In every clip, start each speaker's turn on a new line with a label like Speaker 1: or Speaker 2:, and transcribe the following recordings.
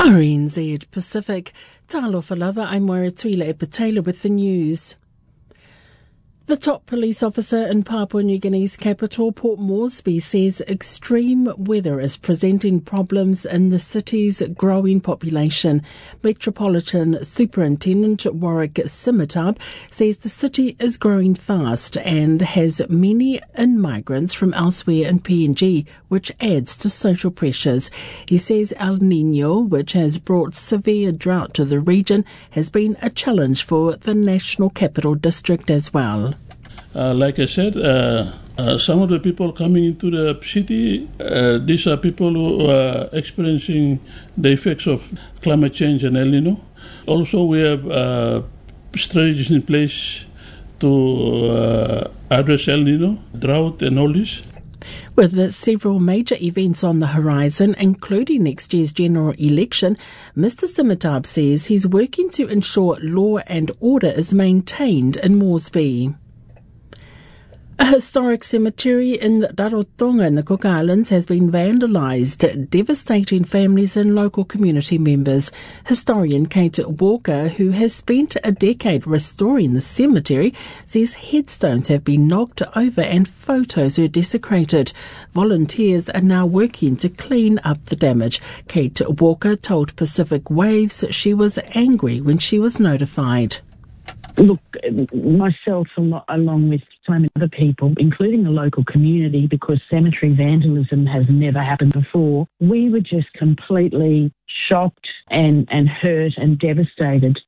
Speaker 1: RNZ Pacific. Talofa lava, I'm Moira Tuila Epatela with the news. The top police officer in Papua New Guinea's capital, Port Moresby, says extreme weather is presenting problems in the city's growing population. Metropolitan Superintendent Warwick Simitab says the city is growing fast and has many in-migrants from elsewhere in PNG, which adds to social pressures. He says El Niño, which has brought severe drought to the region, has been a challenge for the National Capital District as well.
Speaker 2: Like I said, some of the people coming into the city, these are people who are experiencing the effects of climate change and El Nino. Also, we have strategies in place to address El Nino, drought and all this.
Speaker 1: With several major events on the horizon, including next year's general election, Mr. Simitab says he's working to ensure law and order is maintained in Moresby. A historic cemetery in Rarotonga in the Cook Islands has been vandalised, devastating families and local community members. Historian Kate Walker, who has spent a decade restoring the cemetery, says headstones have been knocked over and photos were desecrated. Volunteers are now working to clean up the damage. Kate Walker told Pacific Waves she was angry when she was notified.
Speaker 3: Look, myself along with so many other people, including the local community, because cemetery vandalism has never happened before, we were just completely shocked and hurt and devastated.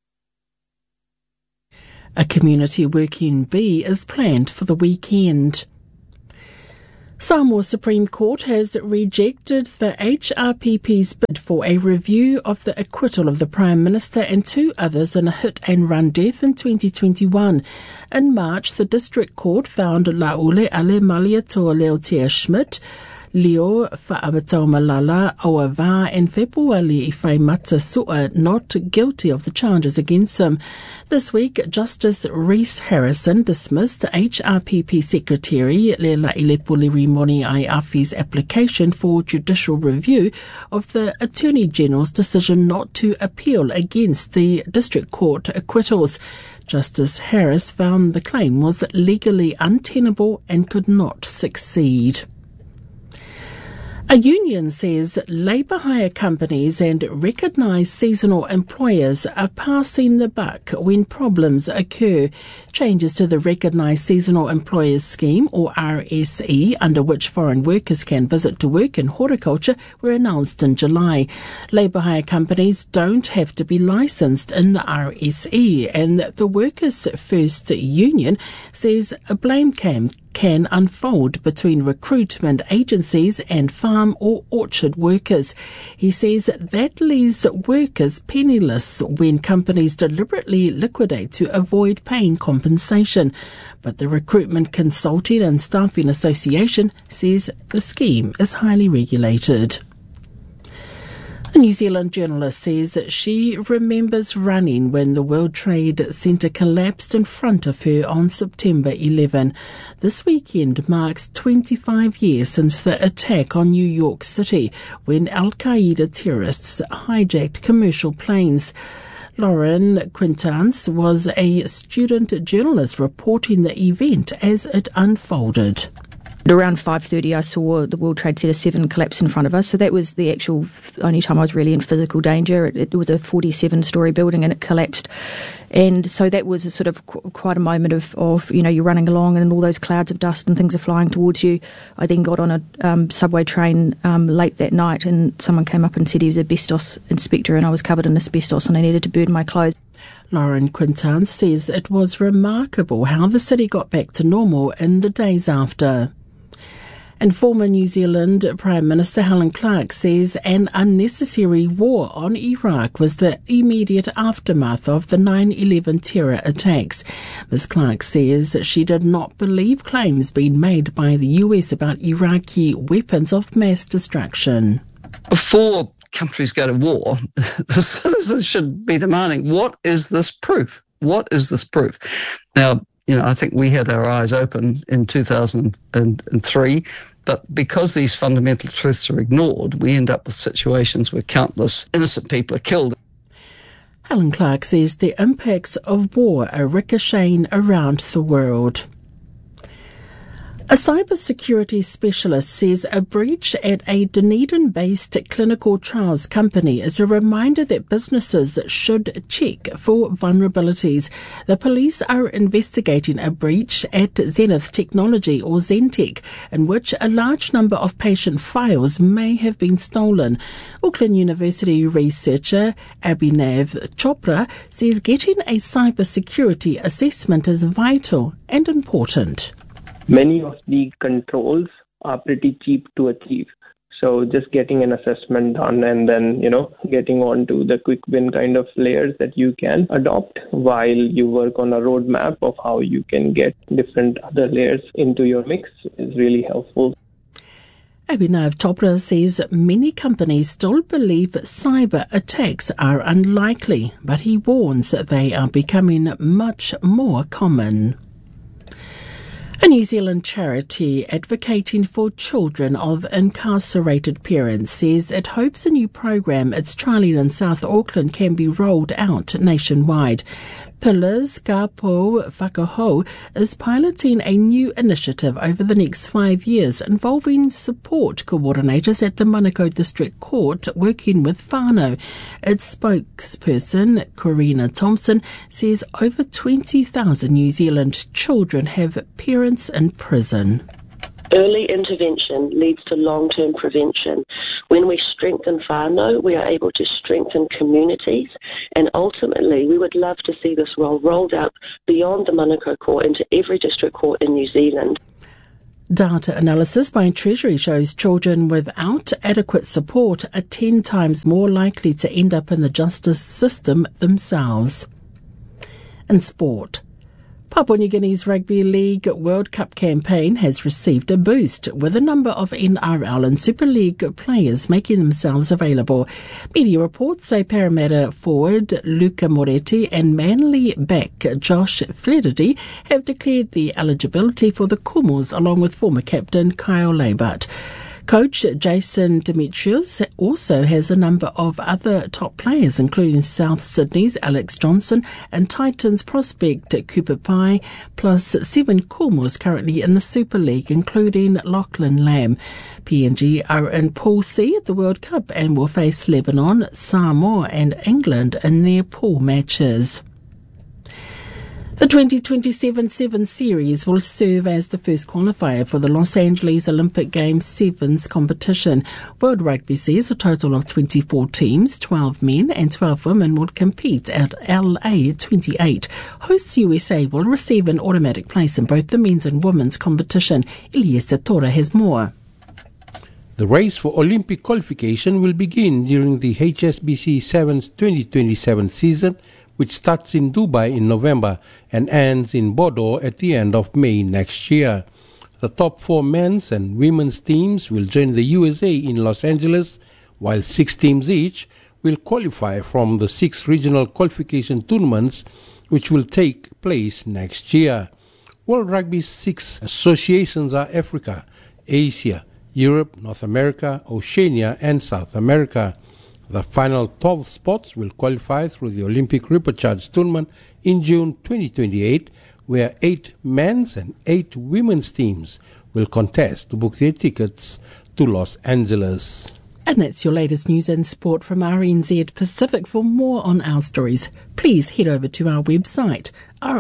Speaker 1: A community working bee is planned for the weekend. Samoa Supreme Court has rejected the HRPP's bid for a review of the acquittal of the Prime Minister and two others in a hit-and-run death in 2021. In March, the District Court found Laule Ale Maliatoa Leotea Schmidt, Leo Fa'amatau Malala Oava and Februari Ifeimata Su'a not guilty of the charges against them. This week, Justice Reese Harrison dismissed HRPP Secretary Lela Ilepuli Moni Aiafi's application for judicial review of the Attorney General's decision not to appeal against the District Court acquittals. Justice Harris found the claim was legally untenable and could not succeed. A union says labour hire companies and recognised seasonal employers are passing the buck when problems occur. Changes to the Recognised Seasonal Employers Scheme, or RSE, under which foreign workers can visit to work in horticulture, were announced in July. Labour hire companies don't have to be licensed in the RSE, and the Workers' First Union says a blame can unfold between recruitment agencies and farm or orchard workers. He says that leaves workers penniless when companies deliberately liquidate to avoid paying compensation. But the Recruitment Consulting and Staffing Association says the scheme is highly regulated. A New Zealand journalist says she remembers running when the World Trade Center collapsed in front of her on September 11. This weekend marks 25 years since the attack on New York City when Al-Qaeda terrorists hijacked commercial planes. Lauren Quintance was a student journalist reporting the event as it unfolded.
Speaker 4: Around 5:30 I saw the World Trade Center 7 collapse in front of us, so that was the actual only time I was really in physical danger. It was a 47-storey building and it collapsed, and so that was a sort of quite a moment of you're running along and all those clouds of dust and things are flying towards you. I then got on a subway train late that night and someone came up and said he was an asbestos inspector and I was covered in asbestos and I needed to burn my clothes.
Speaker 1: Lauren Quintance says it was remarkable how the city got back to normal in the days after. And former New Zealand Prime Minister Helen Clark says an unnecessary war on Iraq was the immediate aftermath of the 9/11 terror attacks. Ms. Clark says she did not believe claims being made by the US about Iraqi weapons of mass destruction.
Speaker 5: Before countries go to war, the citizens should be demanding, what is this proof? What is this proof? Now, I think we had our eyes open in 2003, but because these fundamental truths are ignored, we end up with situations where countless innocent people are killed.
Speaker 1: Helen Clark says the impacts of war are ricocheting around the world. A cybersecurity specialist says a breach at a Dunedin-based clinical trials company is a reminder that businesses should check for vulnerabilities. The police are investigating a breach at Zenith Technology, or Zentech, in which a large number of patient files may have been stolen. Auckland University researcher Abhinav Chopra says getting a cybersecurity assessment is vital and important.
Speaker 6: Many of the controls are pretty cheap to achieve. So just getting an assessment done and then, getting on to the quick win kind of layers that you can adopt while you work on a roadmap of how you can get different other layers into your mix is really helpful.
Speaker 1: Abhinav Chopra says many companies still believe cyber attacks are unlikely, but he warns that they are becoming much more common. A New Zealand charity advocating for children of incarcerated parents says it hopes a new program it's trialling in South Auckland can be rolled out nationwide. Pillars Kapo Whakaho is piloting a new initiative over the next 5 years involving support coordinators at the Manukau District Court working with whānau. Its spokesperson, Corina Thompson, says over 20,000 New Zealand children have parents in prison.
Speaker 7: Early intervention leads to long-term prevention. When we strengthen whānau, we are able to strengthen communities, and ultimately we would love to see this role rolled out beyond the Manukau Court into every district court in New Zealand.
Speaker 1: Data analysis by Treasury shows children without adequate support are 10 times more likely to end up in the justice system themselves. In sport, Papua New Guinea's Rugby League World Cup campaign has received a boost, with a number of NRL and Super League players making themselves available. Media reports say Parramatta forward Luca Moretti and Manly back Josh Flaherty have declared their eligibility for the Kumals, along with former captain Kyle Labart. Coach Jason Demetrius also has a number of other top players, including South Sydney's Alex Johnson and Titans prospect Cooper Pye, plus 7 Kumals currently in the Super League, including Lachlan Lamb. PNG are in Pool C at the World Cup and will face Lebanon, Samoa and England in their pool matches. The 2027 Sevens Series will serve as the first qualifier for the Los Angeles Olympic Games Sevens competition. World Rugby says a total of 24 teams, 12 men and 12 women, will compete at LA 28. Hosts USA will receive an automatic place in both the men's and women's competition. Elias Satora has more.
Speaker 8: The race for Olympic qualification will begin during the HSBC Sevens 2027 season, which starts in Dubai in November and ends in Bordeaux at the end of May next year. The top 4 men's and women's teams will join the USA in Los Angeles, while 6 teams each will qualify from the 6 regional qualification tournaments which will take place next year. World Rugby's 6 associations are Africa, Asia, Europe, North America, Oceania and South America. The final 12 spots will qualify through the Olympic Repechage Tournament in June 2028, where 8 men's and 8 women's teams will contest to book their tickets to Los Angeles.
Speaker 1: And that's your latest news and sport from RNZ Pacific. For more on our stories, please head over to our website,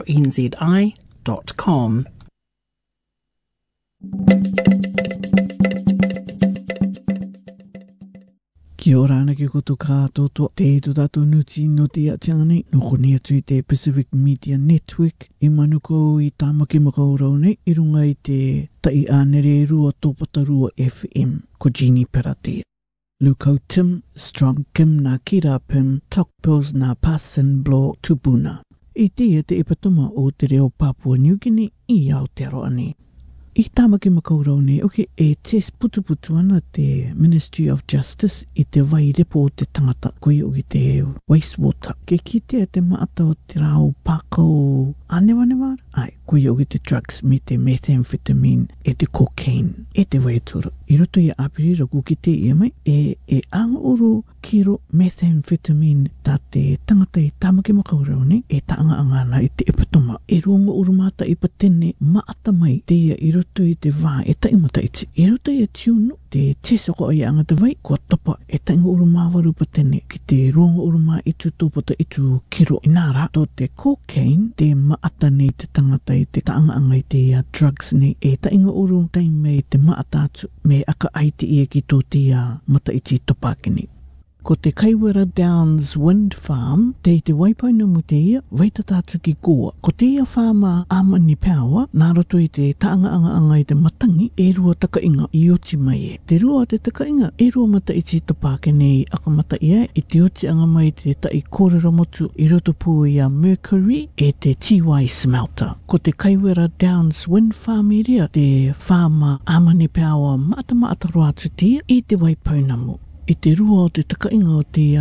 Speaker 1: rnzi.com.
Speaker 9: Kia ora ana ki koto kātoto te eto tātou nuti no te atiangane no konea tui te Pacific Media Network I Manukau I tāmaki makaurau nei I runga I te tai ānere rua tōpata rua FM ko Jeannie Perate. Lukau Tim, Strong Kim na Kira Pim, Tokpils na Passen Blo Tupuna. I tia te ipatoma o te reo Papua New Guinea I Aotearoa nei. I tāmaki makaurau nei, oke e test putu ana te Ministry of Justice i te vai repo o te tangata koe o ki te wastewater. Ke kitea te maata o te rao pākau anewanewa, ai, koe o ki te drugs me te methamphetamine e te cocaine, e te waitura. I roto i apirira ku ki te ia mai, e anga kiro methamphetamine tā te tangata i tāmaki makaurau nei, e ta anga ana i te epatoma. E rongo urumata i patene maata mai te ia i roto i te wā e taimata iti. I roto i a tiunu te tesoko o i angata vai, kua topa e tainga urumā waru patene ki te rongo urumā itu tōpata itu kiro. I nā rā, tō te cocaine, te maata nei te tangata i te taanga i te drugs nei, e tainga uru taime i te maata atu me aka aite ia ki tō te mata iti topakini. Ko te Kaiwera Downs Wind Farm, te waipaina mu te ia, waita tātu ki koa. Ko te ia whāma Amani Power, nā roto i te taanga i te matangi, e rua takainga i oti mai e. Te rua te takainga, e rua mata i te tapake nei akamata ia, i te oti anga mai te tai kōrero motu i roto pū i a Mercury, e te Tiwai Smelter. Ko te Kaiwera Downs Wind Farm i rea, te whāma Amani Power maata roa atu tia, i te waipaina mu. I te rua o te takainga o te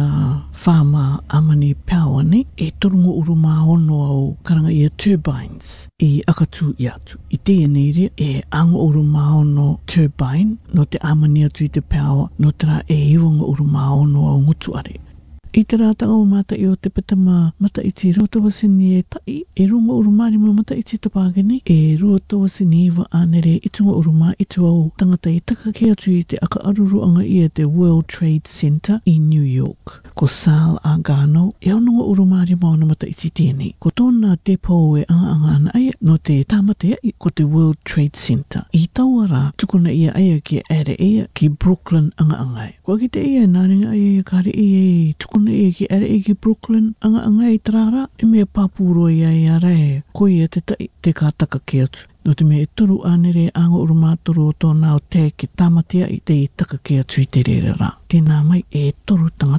Speaker 9: whāma Amani Power nei, e torungo urumā ono au karanga i a turbines i akatū i atu. I te nei rea, e ango urumā ono turbine no te Amani atu i te power, no te rā e iwanga urumā ono au ngutu are. I te rātanga o mata i o te pitama mata i te rotawasini e tai, e runga urumārima mata i te tapāgene, e rotawasini iwa ānere i tunga urumā i tu au tangata i taka ke atu i te aka aruruanga i te World Trade Center i New York. Ko Sal Agano, e onunga urumārima ona mata i te tēnei. Ko tōna te pau e anga ana aia no te tāmata ia ko te World Trade Center. I taua rā, tukuna ia aia ki ere ia ki Brooklyn anga. Ko ki te ia nāringa aia kare ia tukuna e ki ere e ki Brooklyn anga i tarara e mea papuro ia rai koe e te kātaka ke atu. No te mea e turu anere anga urumātoro o tōna o te ke tamatea i te taka ke atu i te rere rā. Tēnā mai e toru tangata